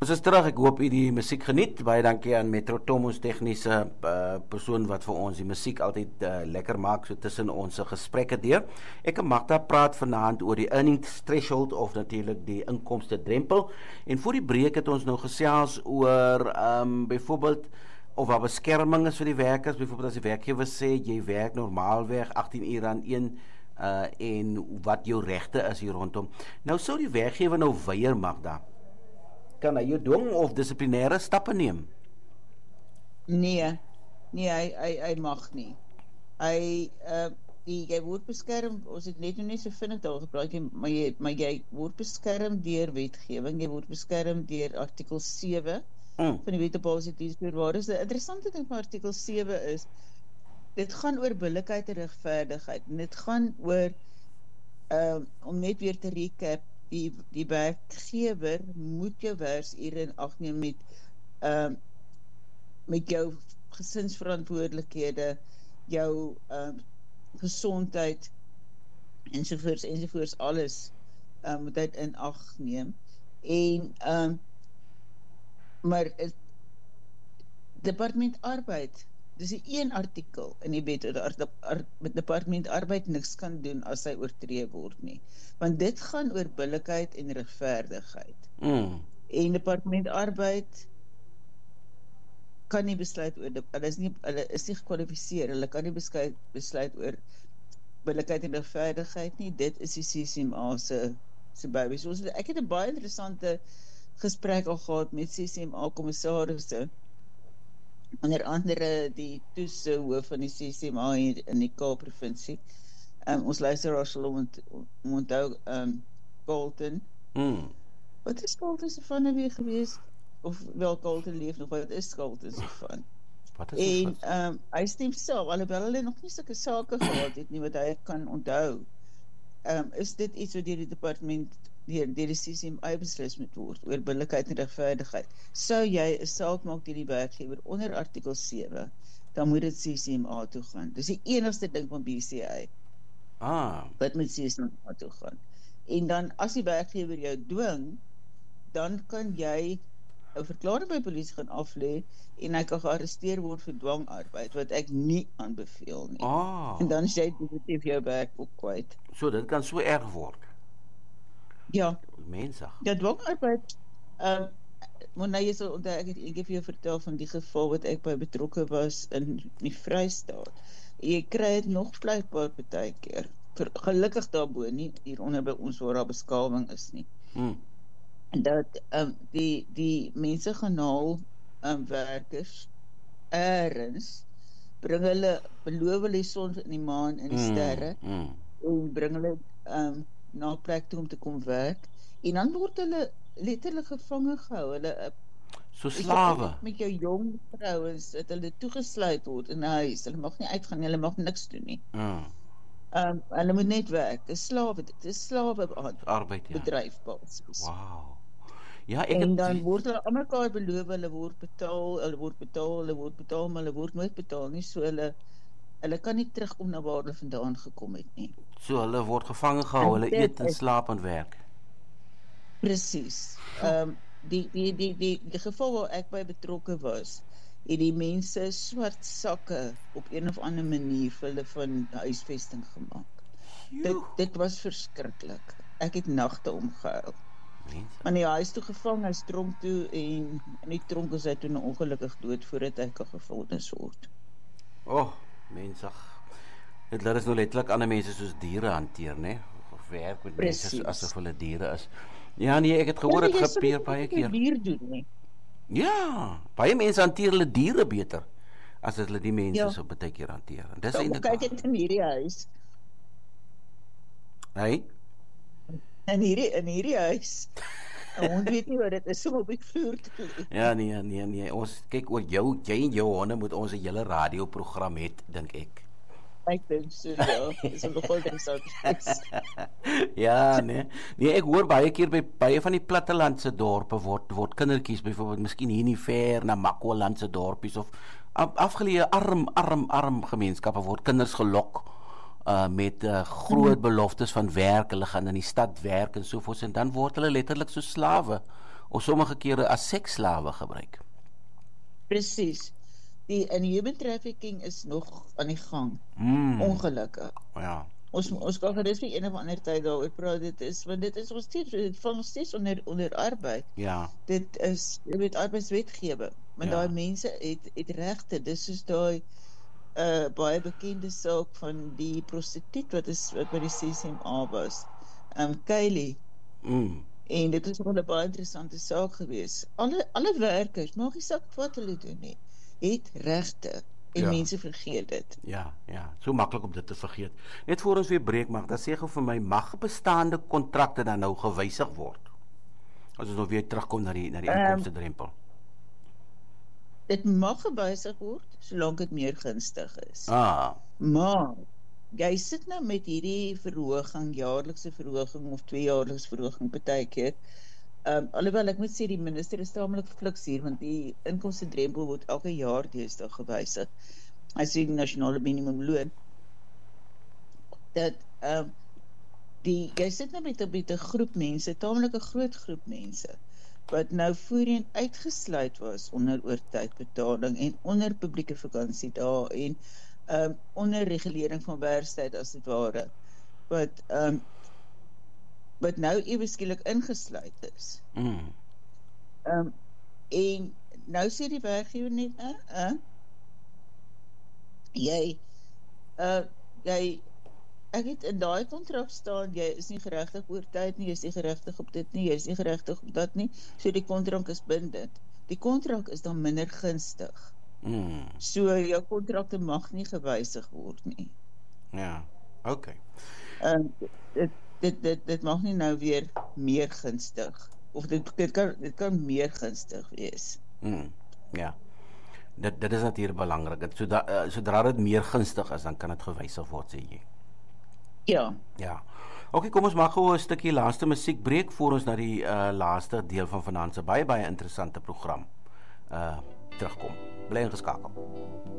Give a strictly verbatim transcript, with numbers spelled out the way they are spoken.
Ons is terug, ek hoop u die musiek geniet. Baie dankie aan Metro Tom, ons tegniese uh, persoon wat vir ons die musiek altyd uh, lekker maak so tussen ons gesprekke deur. Ek en Magda praat vanaand oor die earnings threshold of natuurlik die inkomste drempel. En voor die breek het ons nou gesels oor um, byvoorbeeld of waar beskerming is vir die werkers, byvoorbeeld as die werkgewer sê jy werk normaalweg agtien ure aan een uh, en wat jou regte is hier rondom. Nou sou die werkgewer nou weier, Magda, kan hy jou dwing of dissiplinêre stappe neem? Nee, nee, hy, hy, hy mag nie. Hy, uh, die, jy word beskerm, ons het net nog nie so vinnig daar gepraat, maar jy, maar jy word beskerm deur wetgewing, jy word beskerm deur artikel sewe mm. van die wet op basiese diensvoorwaardes. Die interessante ding van artikel sewe is, dit gaan oor billikheid en regverdigheid, en dit gaan oor, uh, om net weer te recap, Die, die werkgewer moet jou werksure in ag neem met, uh, met jou gesinsverantwoordelikhede, jou uh, gesondheid, ensovoorts, ensovoorts, alles uh, moet hy in ag neem. En, uh, maar, uh, Departement Arbeid, dis die een artikel in die wet, met Departement Arbeid niks kan doen as hy oortree word nie. Want dit gaan oor billikheid en regverdigheid. Mm. En Departement Arbeid kan nie besluit oor, hulle is nie, hulle is nie gekwalifiseer, hulle kan nie besluit, besluit oor billikheid en regverdigheid nie, dit is die C C M A se, se baby. So, ek het 'n baie interessante gesprek al gehad met C C M A kommissarisse, onder andere die toetse hoof van die C C M A in die Kaap-provinsie. Um, ons luisteraars sal ont, onthou um, Carlton. Mm. Wat is Carlton se van nou weer gewees? Of wel Carlton leef nog, wat is Carlton se van? Wat is en um, hy stem saam, alhoewel hulle nog nie sulke sake gehad het nie, wat hy kan onthou. Um, is dit iets wat deur die departement deur die C C M A beslis moet word, oor billikheid en regverdigheid. Sou jy 'n saak maak teen die werkgewer onder artikel sewe, dan moet dit C C M A toe gaan. Dis die enigste ding van B C I. Ah. Wat met C C M A toe gaan. En dan, as die werkgewer jou dwing, dan kan jy 'n verklaring by polisie gaan aflê, en hy kan gearresteer word vir dwangarbeid, wat ek nie aanbeveel nie. Ah. En dan is jy definitief jou werk ook kwyt. So, dit kan so erg word. Ja. Mensig. Ja, dwangarbeid, um, maar nou jy sal onthou, ek het eendag vir jou vertel van die geval wat ek by betrokke was in die Vrystaat. Jy kry het nog blijkbaar partykeer. Gelukkig daarbo nie hieronder by ons waar daar beskawing is nie. Hmm. Dat um, die, die mense gaan haal um, werkers ergens, bring hulle, beloof hulle die son in die maan en die mm, sterre, mm. en bring hulle um, na plek toe om te kom werk, en dan word hulle letterlik gevange gehou, hulle uh, so slawe met jou jong vrouens, dat hulle toegesluit word in 'n huis, hulle mag nie uitgaan nie, hulle mag niks doen nie. Mm. Um, hulle moet net werk, dit is slawe, dit is slawe arbeid, ja. bedryf basis. Wow. Ja, ek en het dan word hulle aan mekaar beloof, hulle word betaal, hulle word betaal, hulle word betaal, maar hulle word nooit betaal nie, so hulle, hulle kan nie terugkom na waar hulle vandaan gekom het nie. So hulle word gevange gehou, hulle eet en slaap en werk. Presies. Um, die, die, die, die, die geval waar ek by betrokke was, het die mense swart sakke op een of ander manier vir hulle van huisvesting gemaak. Dit, dit was verskriklik. Ek het nagte omgehuil. Maar nee, hy is toe gevang, hy is tronk toe, en in die tronk is hy toe nou ongelukkig dood voordat hy kan gevonnis word. Oh, mensig. Dit laat is nou letterlik ander mense soos diere hanteer, ne? Of werk met Precies. mense asof hulle diere is. Ja, nee, ek het gehoor, het gebeur baie keer. Dier doen, nie? Ja, baie mense hanteer hulle diere beter, as hulle die mense ja. so baie keer hanteer. Dis so, kyk het in hierdie huis. Hey? In hierdie, in hierdie huis, hond weet nie wat dit is om op die vloer te leef. Ja, nee, nee, nee, ons kyk oor jou, jy en jou honde moet ons 'n hele radioprogram het, dink ek. Ek dink so, ja, is een nogal interessant. Ja, nee, nee, ek hoor baie keer by baie van die plattelandse dorpe word, word kindertjies, byvoorbeeld, miskien hier nie ver, na Makwalandse dorpies, of afgeleë arm, arm, arm gemeenskappe, word kinders gelok, Uh, met uh, groot beloftes van werk, hulle gaan in die stad werk en sovoorts, en dan word hulle letterlik so slawe of sommige kere as seksslawe gebruik. Presies. Die in human trafficking is nog aan die gang. Mm. Ongelukkig. Ja. Ons ons kan gerus vir een of ander tyd daaroor praat. Dit is want dit is nog steeds dit val nog steeds onder onder arbeid. Ja. Dit is jy weet arbeidswetgewing. Maar Ja. daai mense het het regte. Dis soos daai uh baie bekende saak van die prostituut wat is wat by die C C M A was. Um Kylie. Mm. En dit is wel 'n baie interessante saak gewees. Alle alle werkers, maak nie saak wat hulle doen nie, het regte. En Ja. mense vergeet dit. Ja, ja, so maklik om dit te vergeet. Net voor ons weer breek mag, dan sê gou vir my, mag bestaande kontrakte dan nou gewysig word? As ons nou weer terugkom na die na die Ehm, inkomste drempel. Dit mag gewysig word solank dit meer gunstig is. Ah, Maar jy sit nou met hierdie verhoging, jaarlikse verhoging of tweejaarlikse verhoging partykeer. Um, alhoewel ek moet sê die minister is tamelik fliks hier, want die inkomste drempel word elke jaar deesdae gewysig. Hy sê die nasionale minimumloon. Dat um, die jy sit nou met 'n met 'n groep mense, tamelik 'n groot groep mense, wat nou voorheen uitgesluit was onder oortydbetaling en onder publieke vakansiedae en um, onder regulering van werkstyd as dit ware, wat um, wat nou ewe skielik ingesluit is. mm, Um, en nou sê die werkgewer net, uh, uh, jy, uh, jy, ek het in daai kontrak staan, jy is nie geregtig oor tyd nie, jy is nie geregtig op dit nie, jy is nie geregtig op dat nie, so die kontrak is bindend. Die kontrak is dan minder gunstig. mm, So jou kontrakte mag nie gewysig word nie. ja, okay. Um, dit, dit, dit, dit mag nie nou weer meer gunstig, of dit, dit, kan, dit kan meer gunstig wees. Mm, ja. Dit dit is natuurlik belangrik. Dit soda, uh, sodra dit meer gunstig is, dan kan dit gewysig word, sê jy. Ja. Ja. OK, kom ons maak gou 'n stukkie laaste musiekbreek voor ons na die uh, laaste deel van vanaand se baie baie interessante program uh terugkom. Bly ingeskakel.